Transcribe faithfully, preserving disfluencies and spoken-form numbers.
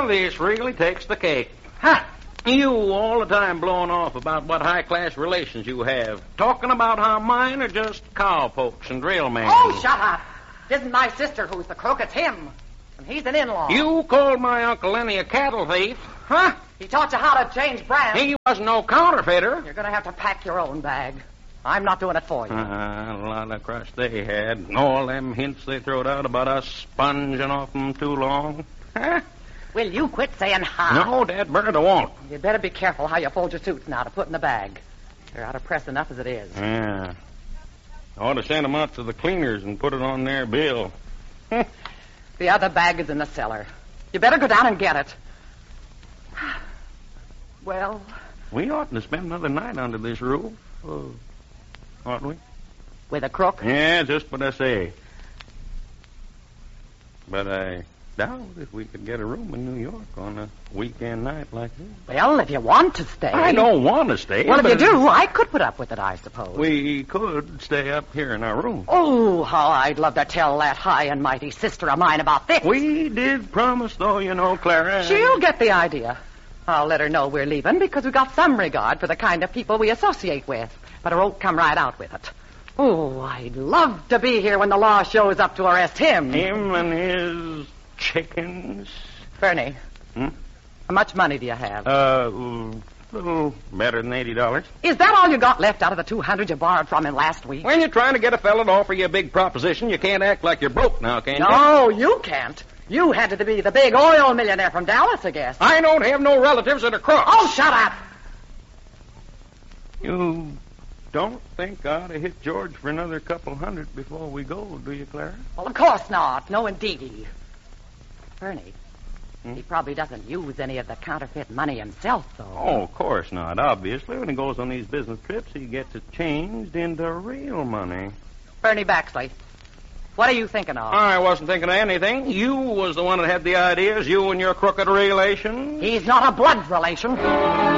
Well, this really takes the cake. Huh? You all the time blowing off about what high-class relations you have. Talking about how mine are just cowpokes and drill men. Oh, shut up. It isn't my sister who's the crook, it's him. And he's an in-law. You called my Uncle Lenny a cattle thief. Huh? He taught you how to change brands. He wasn't no counterfeiter. You're going to have to pack your own bag. I'm not doing it for you. Uh, a lot of crush they had. And all them hints they throwed out about us sponging off them too long. Huh? Will you quit saying ha? No, Dad Bird, I won't. You'd better be careful how you fold your suits now to put in the bag. They're out of press enough as it is. Yeah. I ought to send them out to the cleaners and put it on their bill. The other bag is in the cellar. You better go down and get it. Well... We oughtn't to spend another night under this roof. Oh, oughtn't we? With a crook? Yeah, just what I say. But I doubt if we could get a room in New York on a weekend night like this. Well, if you want to stay... I don't want to stay. Well, if you do, I could put up with it, I suppose. We could stay up here in our room. Oh, how I'd love to tell that high and mighty sister of mine about this. We did promise, though, you know, Clara. She'll get the idea. I'll let her know we're leaving because we've got some regard for the kind of people we associate with. But her won't come right out with it. Oh, I'd love to be here when the law shows up to arrest him. Him and his chickens. Bernie, Hmm? how much money do you have? Uh, a little better than eighty dollars. Is that all you got left out of the two hundred you borrowed from him last week? When you're trying to get a fella to offer you a big proposition, you can't act like you're broke now, can you? No, you can't. You had to be the big oil millionaire from Dallas, I guess. I don't have no relatives that are crooks. Oh, shut up! You don't think I ought to hit George for another couple hundred before we go, do you, Clara? Well, of course not. No, indeedy. Bernie, Hmm? he probably doesn't use any of the counterfeit money himself, though. Oh, of course not. Obviously, when he goes on these business trips, he gets it changed into real money. Bernie Baxley, what are you thinking of? I wasn't thinking of anything. You was the one that had the ideas, you and your crooked relations. He's not a blood relation.